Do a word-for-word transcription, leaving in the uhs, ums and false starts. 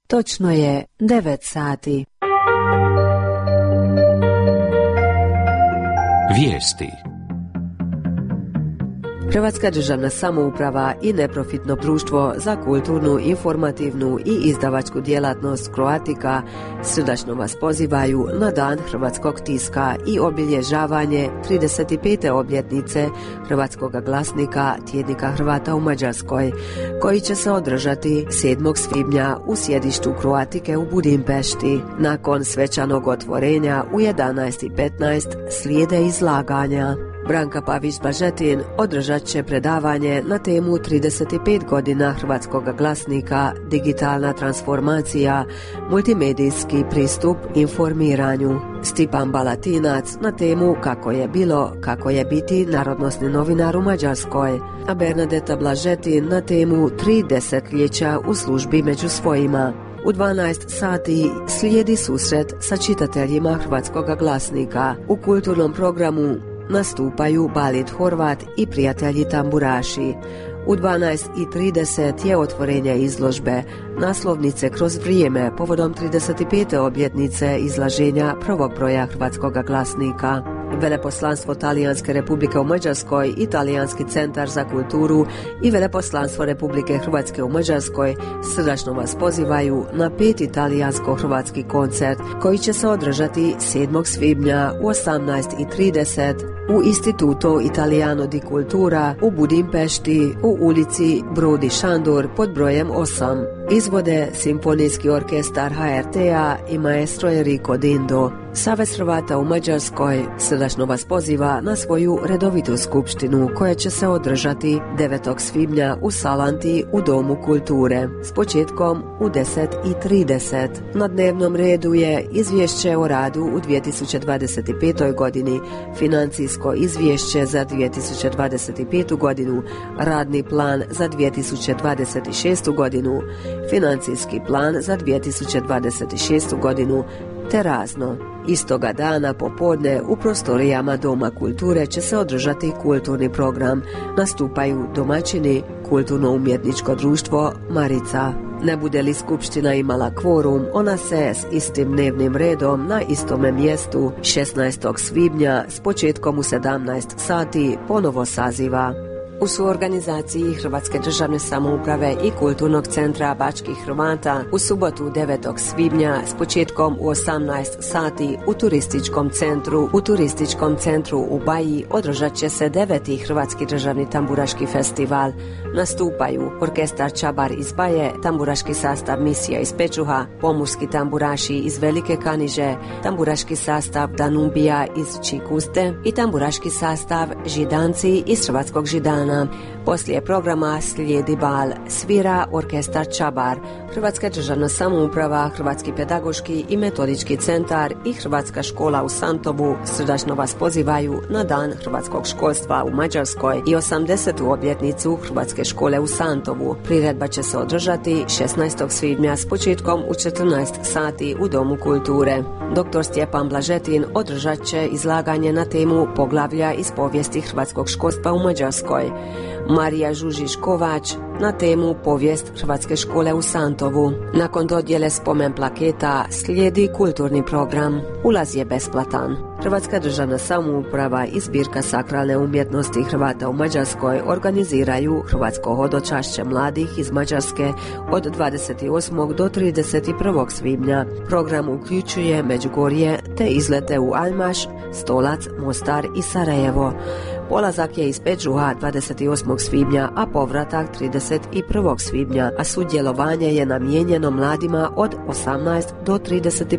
Točno je devet sati. Vijesti. Hrvatska državna samouprava i neprofitno društvo za kulturnu, informativnu i izdavačku djelatnost Croatica srdačno vas pozivaju na Dan hrvatskog tiska i obilježavanje trideset pete obljetnice hrvatskog glasnika Tjednika Hrvata u Mađarskoj, koji će se održati sedmog svibnja u sjedištu Croatike u Budimpešti. Nakon svečanog otvorenja u jedanaest i petnaest slijede izlaganja. Branka Pavić-Bažetin održat će predavanje na temu trideset pet godina hrvatskog glasnika, digitalna transformacija, multimedijski pristup informiranju. Stipan Balatinac na temu kako je bilo, kako je biti narodnosni novinar u Mađarskoj, a Bernadeta Blažetin na temu tri desetljeća u službi među svojima. U dvanaest sati slijedi susret sa čitateljima hrvatskog glasnika. U kulturnom programu nastupaju Balet Horvat i prijatelji tamburaši. U dvanaest i trideset je otvorenje izložbe Naslovnice kroz vrijeme povodom trideset pete obljetnice izlaženja prvog broja hrvatskog glasnika. Veleposlanstvo Talijanske Republike u Mađarskoj i Talijanski centar za kulturu i Veleposlanstvo Republike Hrvatske u Mađarskoj srdačno vas pozivaju na peti talijansko-hrvatski koncert koji će se održati sedmog svibnja u osamnaest i trideset u Instituto Italiano di Cultura u Budimpešti u ulici Brodi Šandor pod brojem osam. Izvode Simfonijski orkestar H R T-a i maestro Enrico Dindo. Savez Hrvata u Mađarskoj srdačno vas poziva na svoju redovitu skupštinu koja će se održati devetog svibnja u Salanti u Domu kulture s početkom u deset i trideset. Na dnevnom redu je izvješće o radu u dvije tisuće dvadeset pete. godini, financijsko izvješće za dvije tisuće dvadeset petu. godinu, radni plan za dvije tisuće dvadeset šestu. godinu, financijski plan za dvije tisuće dvadeset šestu. godinu, te razno. Istoga dana popodne u prostorijama Doma kulture će se održati kulturni program. Nastupaju domaćini Kulturno-umjetničko društvo Marica. Ne bude li skupština imala kvorum, ona se s istim dnevnim redom na istome mjestu šesnaestog svibnja s početkom u sedamnaest sati ponovo saziva. U suorganizaciji Hrvatske državne samouprave i Kulturnog centra Bačkih Hrvata u subotu devetog svibnja s početkom u osamnaest sati u turističkom centru u turističkom centru u Baji održat će se deveti Hrvatski državni tamburaški festival. Nastupaju orkestar Čabar iz Baje, tamburaški sastav Misija iz Pečuha, pomorski tamburaši iz Velike Kaniže, tamburaški sastav Danubija iz Čikuste i tamburaški sastav Židanci iz Hrvatskog Židana. Poslije programa slijedi bal, svira orkestar Čabar, Hrvatska državna samouprava, Hrvatski pedagoški i metodički centar i Hrvatska škola u Santovu srdačno vas pozivaju na Dan hrvatskog školstva u Mađarskoj i osamdesetu obljetnicu Hrvatske škole u Santovu. Priredba će se održati šesnaestog svibnja s početkom u četrnaest sati u Domu kulture. Doktor Stjepan Blažetin održat će izlaganje na temu poglavlja iz povijesti hrvatskog školstva u Mađarskoj. Marija Žužić-Kovač na temu povijest Hrvatske škole u Santovu. Nakon dodjele spomen plaketa slijedi kulturni program. Ulaz je besplatan. Hrvatska državna samouprava i zbirka sakralne umjetnosti Hrvata u Mađarskoj organiziraju Hrvatsko hodočašće mladih iz Mađarske od dvadeset osmog do trideset prvog svibnja. Program uključuje Međugorje te izlete u Almaš, Stolac, Mostar i Sarajevo. Polazak je iz Pečuha dvadeset osmog svibnja, a povratak trideset prvog svibnja, a sudjelovanje je namijenjeno mladima od osamnaest do trideset